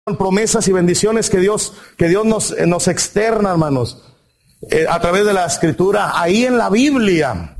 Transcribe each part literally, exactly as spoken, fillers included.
promesas y bendiciones que Dios, que Dios nos, nos externa, hermanos, eh, a través de la Escritura. Ahí en la Biblia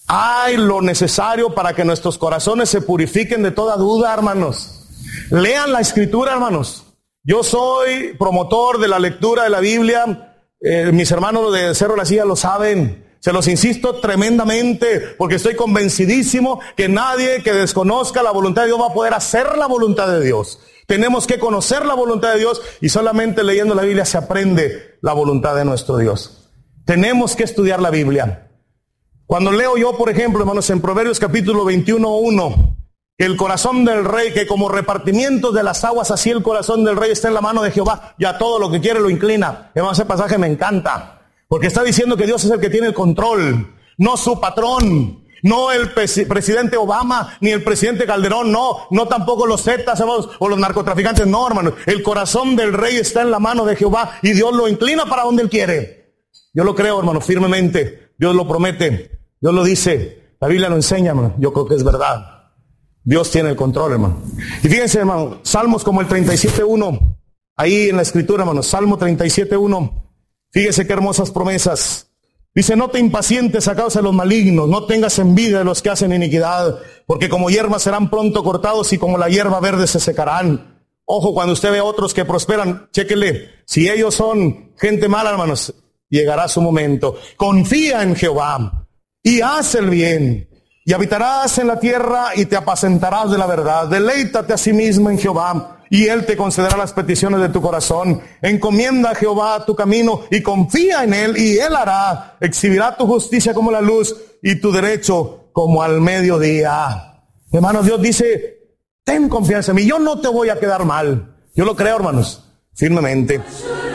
hay lo necesario para que nuestros corazones se purifiquen de toda duda, hermanos. Lean la Escritura, hermanos. Yo soy promotor de la lectura de la Biblia. Eh, mis hermanos de Cerro de la Silla lo saben. Se los insisto tremendamente, porque estoy convencidísimo que nadie que desconozca la voluntad de Dios va a poder hacer la voluntad de Dios. Tenemos que conocer la voluntad de Dios, y solamente leyendo la Biblia se aprende la voluntad de nuestro Dios. Tenemos que estudiar la Biblia. Cuando leo yo, por ejemplo, hermanos, en Proverbios capítulo veintiuno, uno, que el corazón del rey, que como repartimientos de las aguas, así el corazón del rey está en la mano de Jehová, y a todo lo que quiere lo inclina. Hermanos, ese pasaje me encanta, porque está diciendo que Dios es el que tiene el control, no su patrón. No el presidente Obama, ni el presidente Calderón, no, no tampoco los zetas, hermanos, o los narcotraficantes, no, hermanos. El corazón del rey está en la mano de Jehová, y Dios lo inclina para donde Él quiere. Yo lo creo, hermano, firmemente. Dios lo promete, Dios lo dice, la Biblia lo enseña, hermano. Yo creo que es verdad. Dios tiene el control, hermano. Y fíjense, hermano, salmos como el treinta y siete, uno, ahí en la Escritura, hermano, Salmo treinta y siete, uno, fíjese qué hermosas promesas. Dice: no te impacientes a causa de los malignos, no tengas envidia de los que hacen iniquidad, porque como hierba serán pronto cortados, y como la hierba verde se secarán. Ojo, cuando usted ve a otros que prosperan, chéquele, si ellos son gente mala, hermanos, llegará su momento. Confía en Jehová y haz el bien, y habitarás en la tierra y te apacentarás de la verdad. Deleítate a sí mismo en Jehová, y Él te concederá las peticiones de tu corazón. Encomienda a Jehová tu camino y confía en Él, y Él hará. Exhibirá tu justicia como la luz y tu derecho como al mediodía. Hermanos, Dios dice: ten confianza en mí, yo no te voy a quedar mal. Yo lo creo, hermanos, firmemente.